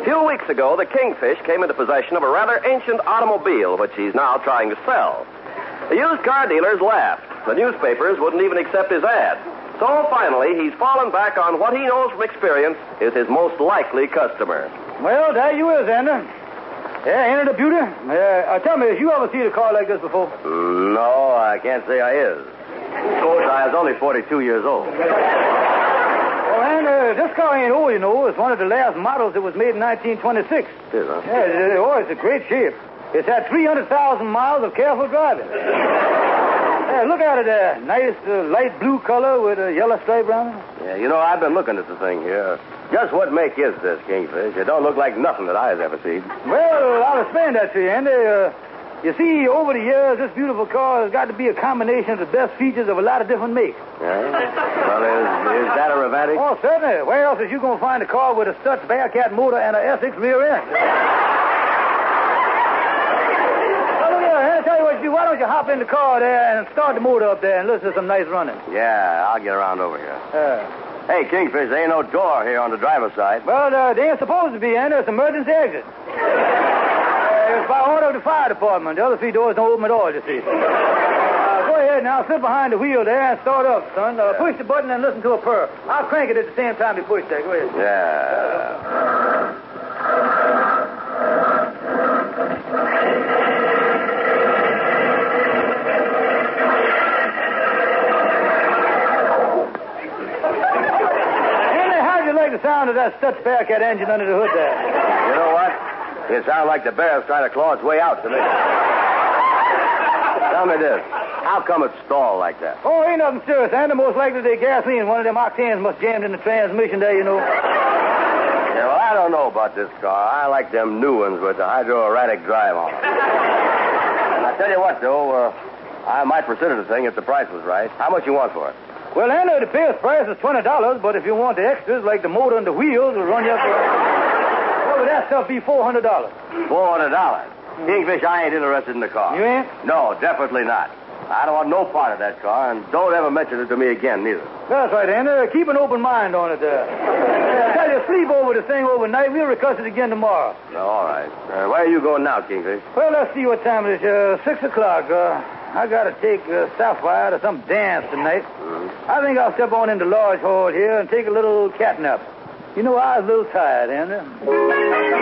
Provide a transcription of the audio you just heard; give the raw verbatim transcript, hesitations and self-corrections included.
A few weeks ago, the Kingfish came into possession of a rather ancient automobile, which he's now trying to sell. The used car dealers laughed. The newspapers wouldn't even accept his ad. So finally, he's fallen back on what he knows from experience is his most likely customer. Well, there you is, Andy. Yeah, ain't it a beauty? Uh, tell me, have you ever seen a car like this before? No, I can't say I is. Of course, I was only forty-two years old. Well, and uh, this car ain't old, you know. It's one of the last models that was made in nineteen twenty-six. Is, huh? Yeah, it, oh, it's a great shape. It's had three hundred thousand miles of careful driving. Yeah, look at it there. Nice uh, light blue color with a yellow stripe around it. Yeah, you know, I've been looking at the thing here. Just what make is this, Kingfish? It don't look like nothing that I've ever seen. Well, I'll explain that to you, Andy. Uh, you see, over the years, this beautiful car has got to be a combination of the best features of a lot of different makes. Yeah? Well, is, is that a Ravatic? Oh, certainly. Where else is you going to find a car with a Stutz Bearcat motor and a Essex rear end? Tell you what you do. Why don't you hop in the car there and start the motor up there and listen to some nice running? Yeah, I'll get around over here. Uh, hey, Kingfish, there ain't no door here on the driver's side. Well, uh, they ain't supposed to be, and there's emergency exit. uh, it's by order of the fire department. The other three doors don't open at all, you see. Uh, go ahead now, sit behind the wheel there and start up, son. Uh, push the button and listen to a purr. I'll crank it at the same time you push that. Go ahead. Yeah. The sound of that Stutz Bearcat engine under the hood there. You know what? It sounds like the bear's trying to claw its way out to me. Tell me this. How come it stalled like that? Oh, ain't nothing serious, Andy. Most likely the gasoline. One of them octanes must jammed in the transmission there, you know. Yeah, well, I don't know about this car. I like them new ones with the hydro-erratic drive on them. I tell you what, though, uh, I might consider the thing if the price was right. How much you want for it? Well, Andy, the base price is twenty dollars, but if you want the extras, like the motor and the wheels, it'll run you up to... Well, would that stuff be four hundred dollars? four hundred dollars? Kingfish, I ain't interested in the car. You ain't? No, definitely not. I don't want no part of that car, and don't ever mention it to me again, neither. That's right, Andy. Keep an open mind on it there. I tell you, sleep over the thing overnight. We'll discuss it again tomorrow. No, all right. Uh, where are you going now, Kingfish? Well, let's see what time it is. Uh, six o'clock. Uh, I got to take uh, Sapphire to some dance tonight. Mm-hmm. I think I'll step on into Lodge Hall here and take a little cat nap. You know, I was a little tired, Andy.